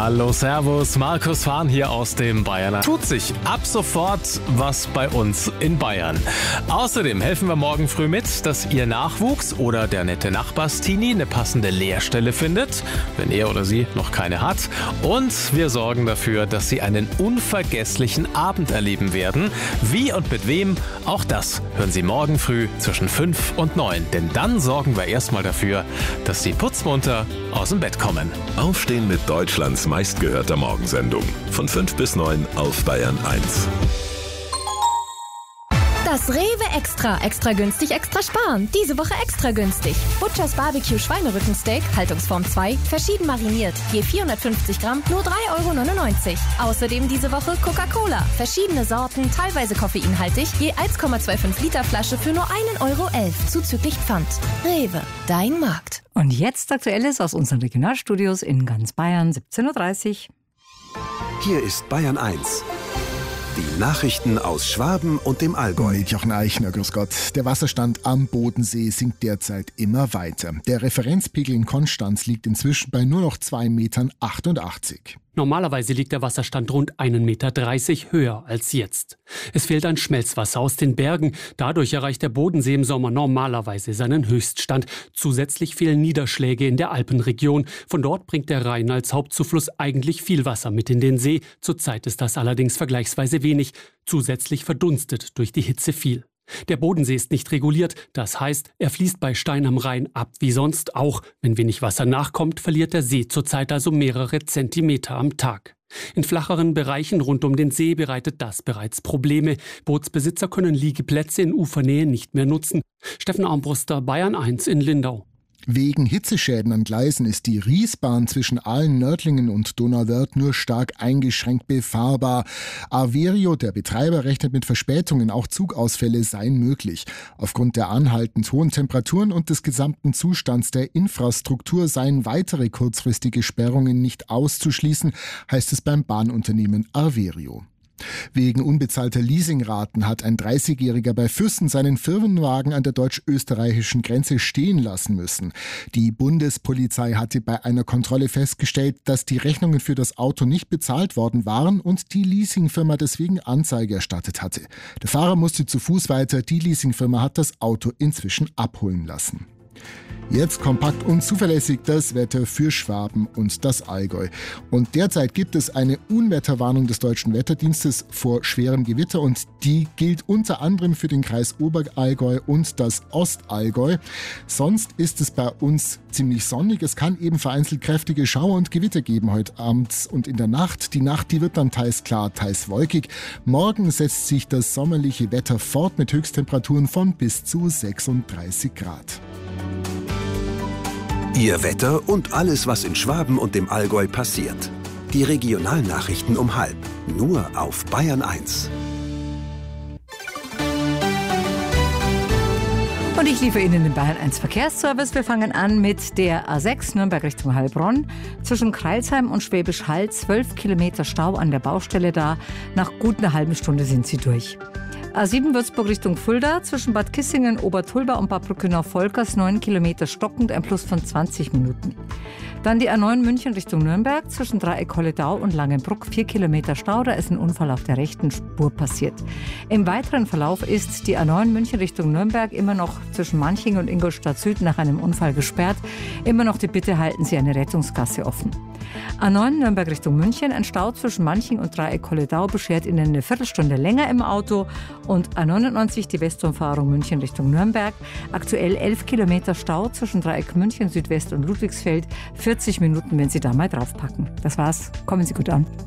Hallo, servus, Markus Fahn hier aus dem Bayern. Tut sich ab sofort was bei uns in Bayern. Außerdem helfen wir morgen früh mit, dass Ihr Nachwuchs oder der nette Nachbarstini eine passende Lehrstelle findet, wenn er oder sie noch keine hat. Und wir sorgen dafür, dass Sie einen unvergesslichen Abend erleben werden. Wie und mit wem, auch das hören Sie morgen früh zwischen 5 und 9. Denn dann sorgen wir erstmal dafür, dass Sie putzmunter aus dem Bett kommen. Aufstehen mit Deutschlands meistgehörter Morgensendung. Von 5 bis 9 auf Bayern 1. Das Rewe Extra. Extra günstig, extra sparen. Diese Woche extra günstig. Butchers Barbecue Schweinerückensteak, Haltungsform 2, verschieden mariniert. Je 450 Gramm, nur 3,99 €. Außerdem diese Woche Coca-Cola. Verschiedene Sorten, teilweise koffeinhaltig. Je 1,25 Liter Flasche für nur 1,11 € zuzüglich Pfand. Rewe, dein Markt. Und jetzt Aktuelles aus unseren Regionalstudios in ganz Bayern, 17:30 Uhr. Hier ist Bayern 1. Die Nachrichten aus Schwaben und dem Allgäu. Mit Jochen Eichner, grüß Gott. Der Wasserstand am Bodensee sinkt derzeit immer weiter. Der Referenzpegel in Konstanz liegt inzwischen bei nur noch 2,88 Metern. Normalerweise liegt der Wasserstand rund 1,30 Meter höher als jetzt. Es fehlt an Schmelzwasser aus den Bergen. Dadurch erreicht der Bodensee im Sommer normalerweise seinen Höchststand. Zusätzlich fehlen Niederschläge in der Alpenregion. Von dort bringt der Rhein als Hauptzufluss eigentlich viel Wasser mit in den See. Zurzeit ist das allerdings vergleichsweise wenig. Zusätzlich verdunstet durch die Hitze viel. Der Bodensee ist nicht reguliert, das heißt, er fließt bei Stein am Rhein ab wie sonst auch. Wenn wenig Wasser nachkommt, verliert der See zurzeit also mehrere Zentimeter am Tag. In flacheren Bereichen rund um den See bereitet das bereits Probleme. Bootsbesitzer können Liegeplätze in Ufernähe nicht mehr nutzen. Steffen Armbruster, Bayern 1 in Lindau. Wegen Hitzeschäden an Gleisen ist die Riesbahn zwischen Aalen, Nördlingen und Donauwörth nur stark eingeschränkt befahrbar. Averio, der Betreiber, rechnet mit Verspätungen, auch Zugausfälle seien möglich. Aufgrund der anhaltend hohen Temperaturen und des gesamten Zustands der Infrastruktur seien weitere kurzfristige Sperrungen nicht auszuschließen, heißt es beim Bahnunternehmen Averio. Wegen unbezahlter Leasingraten hat ein 30-Jähriger bei Füssen seinen Firmenwagen an der deutsch-österreichischen Grenze stehen lassen müssen. Die Bundespolizei hatte bei einer Kontrolle festgestellt, dass die Rechnungen für das Auto nicht bezahlt worden waren und die Leasingfirma deswegen Anzeige erstattet hatte. Der Fahrer musste zu Fuß weiter, die Leasingfirma hat das Auto inzwischen abholen lassen. Jetzt kompakt und zuverlässig das Wetter für Schwaben und das Allgäu. Und derzeit gibt es eine Unwetterwarnung des Deutschen Wetterdienstes vor schwerem Gewitter und die gilt unter anderem für den Kreis Oberallgäu und das Ostallgäu. Sonst ist es bei uns ziemlich sonnig. Es kann eben vereinzelt kräftige Schauer und Gewitter geben heute Abend und in der Nacht. Die Nacht, die wird dann teils klar, teils wolkig. Morgen setzt sich das sommerliche Wetter fort mit Höchsttemperaturen von bis zu 36 Grad. Ihr Wetter und alles, was in Schwaben und dem Allgäu passiert. Die Regionalnachrichten um 12:30. Nur auf Bayern 1. Und ich liefere Ihnen den Bayern 1 Verkehrsservice. Wir fangen an mit der A6 Nürnberg Richtung Heilbronn. Zwischen Crailsheim und Schwäbisch Hall 12 Kilometer Stau an der Baustelle da. Nach gut einer halben Stunde sind Sie durch. A7 Würzburg Richtung Fulda, zwischen Bad Kissingen, Obertulba und Bad Brückenau-Volkers 9 Kilometer stockend, ein Plus von 20 Minuten. Dann die A9 München Richtung Nürnberg, zwischen Dreieck-Holledau und Langenbruck 4 Kilometer Stau, da ist ein Unfall auf der rechten Spur passiert. Im weiteren Verlauf ist die A9 München Richtung Nürnberg immer noch zwischen Manching und Ingolstadt Süd nach einem Unfall gesperrt. Immer noch die Bitte, halten Sie eine Rettungsgasse offen. A9 Nürnberg Richtung München, ein Stau zwischen Manching und Dreieck-Holledau beschert Ihnen eine Viertelstunde länger im Auto. Und A99 die Westumfahrung München Richtung Nürnberg, aktuell 11 Kilometer Stau zwischen Dreieck München Südwest und Ludwigsfeld, 40 Minuten, wenn Sie da mal draufpacken. Das war's, kommen Sie gut an.